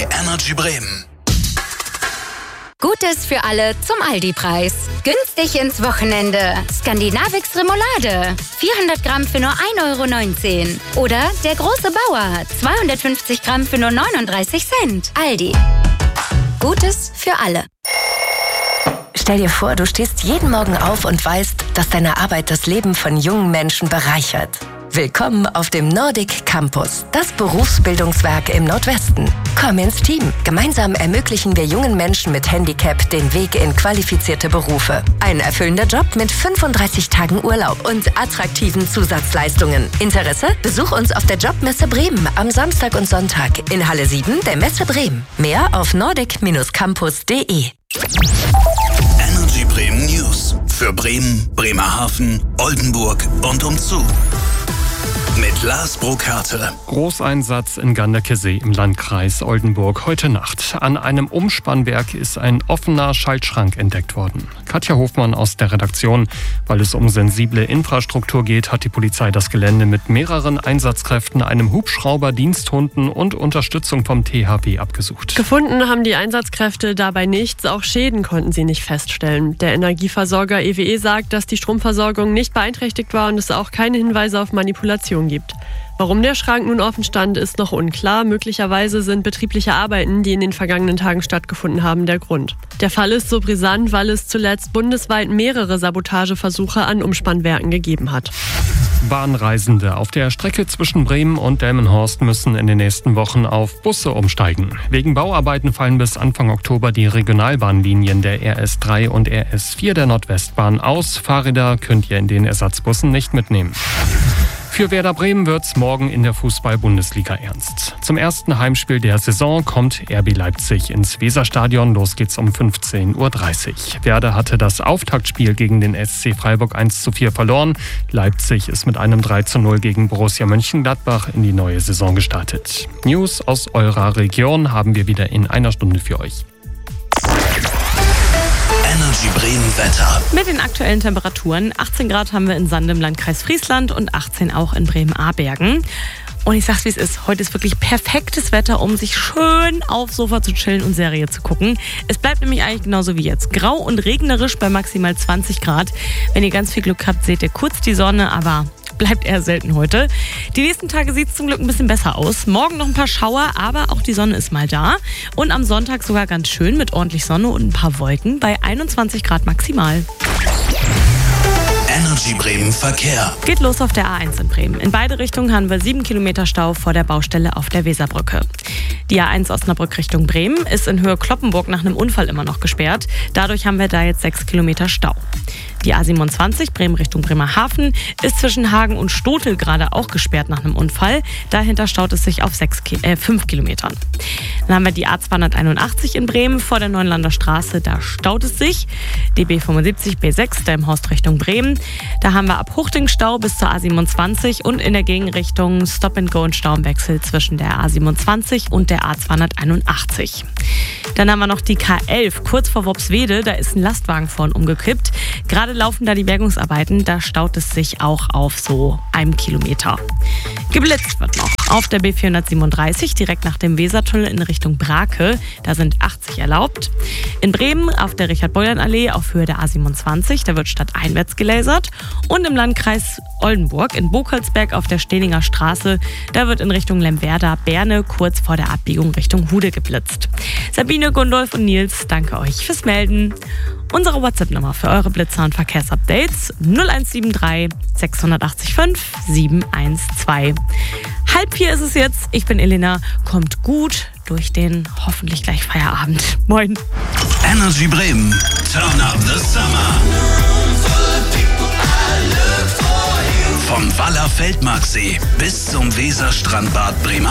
Energy Bremen. Gutes für alle zum Aldi-Preis. Günstig ins Wochenende. Skandinavix Remoulade. 400 Gramm für nur 1,19 €. Oder der große Bauer. 250 Gramm für nur 39 Cent. Aldi. Gutes für alle. Stell dir vor, du stehst jeden Morgen auf und weißt, dass deine Arbeit das Leben von jungen Menschen bereichert. Willkommen auf dem Nordic Campus, das Berufsbildungswerk im Nordwesten. Komm ins Team. Gemeinsam ermöglichen wir jungen Menschen mit Handicap den Weg in qualifizierte Berufe. Ein erfüllender Job mit 35 Tagen Urlaub und attraktiven Zusatzleistungen. Interesse? Besuch uns auf der Jobmesse Bremen am Samstag und Sonntag in Halle 7 der Messe Bremen. Mehr auf nordic-campus.de. Energy Bremen News für Bremen, Bremerhaven, Oldenburg und umzu. Mit Lars Burkhardt. Großeinsatz in Ganderkesee im Landkreis Oldenburg heute Nacht. An einem Umspannwerk ist ein offener Schaltschrank entdeckt worden. Katja Hofmann aus der Redaktion. Weil es um sensible Infrastruktur geht, hat die Polizei das Gelände mit mehreren Einsatzkräften, einem Hubschrauber, Diensthunden und Unterstützung vom THW abgesucht. Gefunden haben die Einsatzkräfte dabei nichts, auch Schäden konnten sie nicht feststellen. Der Energieversorger EWE sagt, dass die Stromversorgung nicht beeinträchtigt war und es auch keine Hinweise auf Manipulation gibt. Warum der Schrank nun offen stand, ist noch unklar. Möglicherweise sind betriebliche Arbeiten, die in den vergangenen Tagen stattgefunden haben, der Grund. Der Fall ist so brisant, weil es zuletzt bundesweit mehrere Sabotageversuche an Umspannwerken gegeben hat. Bahnreisende auf der Strecke zwischen Bremen und Delmenhorst müssen in den nächsten Wochen auf Busse umsteigen. Wegen Bauarbeiten fallen bis Anfang Oktober die Regionalbahnlinien der RS3 und RS4 der Nordwestbahn aus. Fahrräder könnt ihr in den Ersatzbussen nicht mitnehmen. Für Werder Bremen wird's morgen in der Fußball-Bundesliga ernst. Zum ersten Heimspiel der Saison kommt RB Leipzig ins Weserstadion. Los geht's um 15:30 Uhr. Werder hatte das Auftaktspiel gegen den SC Freiburg 1:4 verloren. Leipzig ist mit einem 3:0 gegen Borussia Mönchengladbach in die neue Saison gestartet. News aus eurer Region haben wir wieder in einer Stunde für euch. Energy Bremen Wetter. Mit den aktuellen Temperaturen, 18 Grad haben wir in Sande im Landkreis Friesland und 18 auch in Bremen-Ahrbergen. Und ich sag's, wie es ist. Heute ist wirklich perfektes Wetter, um sich schön aufs Sofa zu chillen und Serie zu gucken. Es bleibt nämlich eigentlich genauso wie jetzt. Grau und regnerisch bei maximal 20 Grad. Wenn ihr ganz viel Glück habt, seht ihr kurz die Sonne, aber bleibt eher selten heute. Die nächsten Tage sieht es zum Glück ein bisschen besser aus. Morgen noch ein paar Schauer, aber auch die Sonne ist mal da. Und am Sonntag sogar ganz schön mit ordentlich Sonne und ein paar Wolken bei 21 Grad maximal. Energy Bremen Verkehr. Geht los auf der A1 in Bremen. In beide Richtungen haben wir 7 Kilometer Stau vor der Baustelle auf der Weserbrücke. Die A1 Osnabrück Richtung Bremen ist in Höhe Kloppenburg nach einem Unfall immer noch gesperrt. Dadurch haben wir da jetzt 6 Kilometer Stau. Die A27 Bremen Richtung Bremerhaven ist zwischen Hagen und Stotel gerade auch gesperrt nach einem Unfall. Dahinter staut es sich auf 5 Kilometern. Dann haben wir die A281 in Bremen vor der Neuenlander Straße. Da staut es sich. Die B75 B6 Delmenhorst Richtung Bremen. Da haben wir ab Huchting Stau bis zur A27 und in der Gegenrichtung Stop-and-Go und Stauwechsel zwischen der A27 und der A281. Dann haben wir noch die K11 kurz vor Worpswede. Da ist ein Lastwagen vorn umgekippt. Gerade laufen da die Bergungsarbeiten. Da staut es sich auch auf so 1 Kilometer. Geblitzt wird noch auf der B437 direkt nach dem Wesertunnel in Richtung Brake. Da sind 80 erlaubt. In Bremen auf der Richard-Boylan-Allee auf Höhe der A27. Da wird stadteinwärts gelasert. Und im Landkreis Oldenburg in Bokeltsberg auf der Stehlinger Straße. Da wird in Richtung Lemwerder-Berne kurz vor der Abbiegung Richtung Hude geblitzt. Sabine, Gundolf und Nils, danke euch fürs Melden. Unsere WhatsApp-Nummer für eure Blitzer- und Verkehrsupdates 0173 685 712. 3:30 ist es jetzt. Ich bin Elena. Kommt gut durch den hoffentlich gleich Feierabend. Moin. Energy Bremen. Turn up the summer. Vom Waller Feldmarksee bis zum Weserstrandbad Bremen.